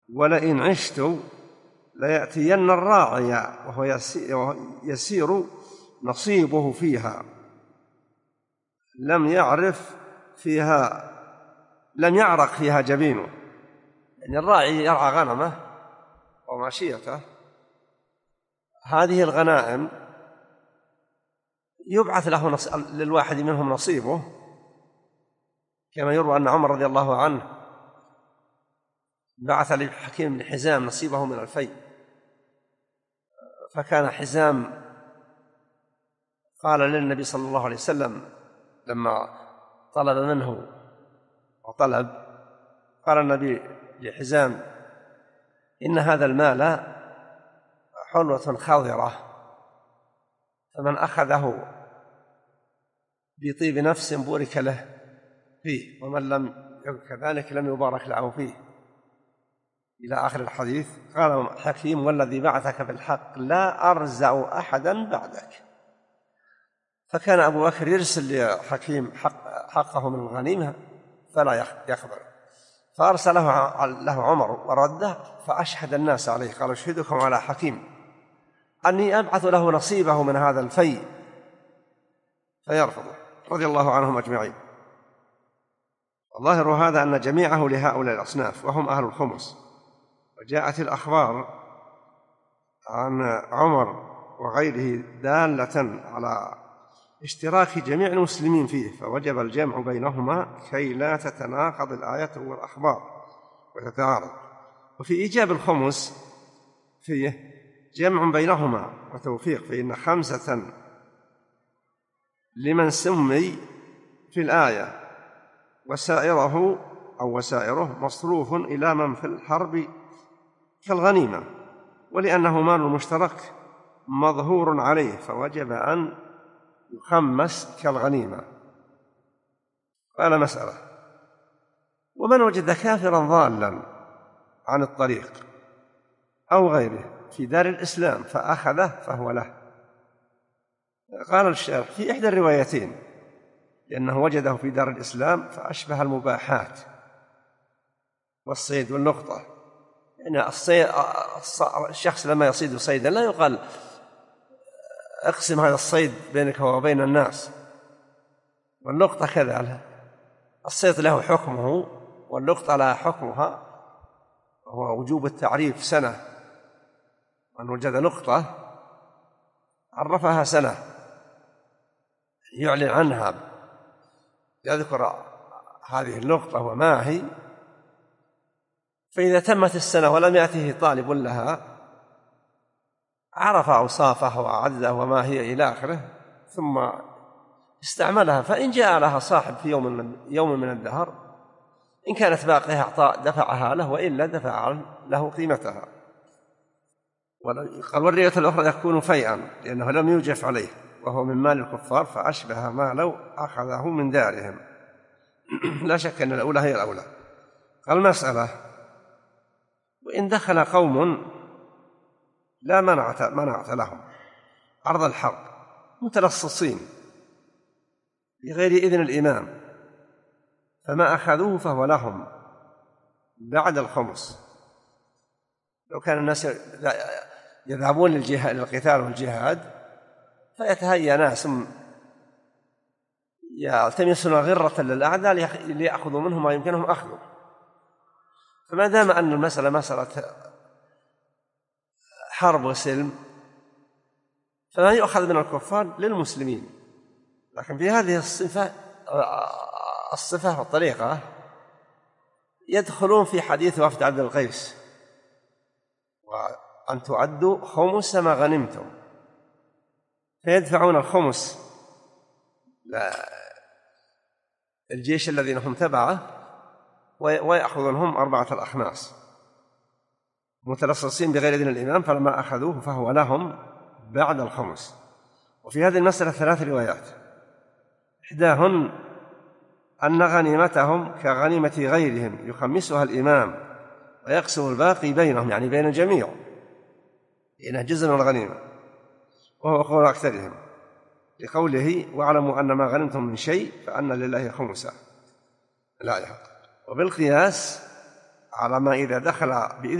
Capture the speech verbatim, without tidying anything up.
ولئن عشت ليأتين الراعي وهو يسير نصيبه فيها لم يعرف فيها لم يعرق فيها جبينه. يعني الراعي يرعى غنمه وماشيته، هذه الغنائم يبعث له نص... للواحد منهم نصيبه، كما يروى أن عمر رضي الله عنه بعث لحكيم بن حزام نصيبه من الفيء، فكان حزام قال للنبي صلى الله عليه وسلم لما طلب منه وطلب، قال النبي لحزام: إن هذا المال حلوة خاضرة، فمن أخذه بطيب نفس بورك له فيه، ومن لم يكن كذلك لم يبارك له فيه، إلى آخر الحديث. قال حكيم: والذي بعثك بالحق لا أرزع أحدا بعدك. فكان أبو بكر يرسل لحكيم حق حقه من الغنيمة فلا يقبل، فأرسله له عمر ورده، فأشهد الناس عليه، قال: أشهدكم على حكيم أني أبعث له نصيبه من هذا الفيء، فيرفضه رضي الله عنهم أجمعين. الظاهر هذا أن جميعه لهؤلاء الأصناف وهم أهل الخمس. وجاءت الأخبار عن عمر وغيره دالة على اشتراك جميع المسلمين فيه، فوجب الجمع بينهما كي لا تتناقض الآيات والأخبار وتتعارض. وفي إيجاب الخمس فيه جمع بينهما وتوفيق، فإن خمسة لمن سمي في الآية، وسائره أو وسائره مصروف إلى من في الحرب كالغنيمة، ولأنه مال مشترك مظهور عليه فوجب أن يخمس كالغنيمة. قال: مسألة: ومن وجد كافرا ضالا عن الطريق أو غيره في دار الإسلام فأخذه فهو له. قال الشارح: في إحدى الروايتين، لأنه وجده في دار الإسلام فأشبه المباحات والصيد واللقطة. يعني الصيد الشخص لما يصيد صيدا لا يقال اقسم هذا الصيد بينك وبين الناس، واللقطة كذا، الصيد له حكمه واللقطة لها حكمها، وهو وجوب التعريف سنة. من وجد لقطة عرفها سنة يعلن عنها، يذكر هذه اللقطة وما هي، فإذا تمت السنة ولم يأته طالب لها عرف أوصافها وعددها وما هي إلى آخره، ثم استعملها. فإن جاء لها صاحب في يوم من, يوم من الدهر، إن كانت باقيها أعطاء دفعها له، وإلا دفع له قيمتها. قال: والرواية الأخرى يكون فيئا لأنه لم يوجف عليه وهو من مال الكفار، فأشبه ما لو أخذه من دارهم. لا شك أن الأولى هي الأولى. قال: مسألة: وإن دخل قوم لا منعت, منعت لهم عرض الحرب متلصصين بغير إذن الإمام، فما أخذوه فهو لهم بعد الخمس. لو كان الناس يذهبون للجهاد للقتال والجهاد فيتهيأ ناس يلتمسون غرة للأعداء ليأخذوا منهم ما يمكنهم أخذه، فما دام أن المسألة مسألة حرب وسلم فما يؤخذ من الكفار للمسلمين. لكن في هذه الصفة الصفة والطريقة يدخلون في حديث وفد عبد القيس: وأن تعدوا خمس ما غنمتم، فيدفعون الخمس للجيش الذين هم تبعه ويأخذون هم أربعة الأخماس متلصصين بغير إذن الإمام، فلما أخذوه فهو لهم بعد الخمس. وفي هذه المسألة ثلاث روايات، إحداهن أن غنيمتهم كغنيمة غيرهم يخمسها الإمام ويقسم الباقي بينهم، يعني بين الجميع، إنه جزء من الغنيمة، وهو قول أكثرهم لقوله: واعلموا أن ما غنمتم من شيء فأن لله خمسه الآية. وبالقياس على ما إذا دخل بإذن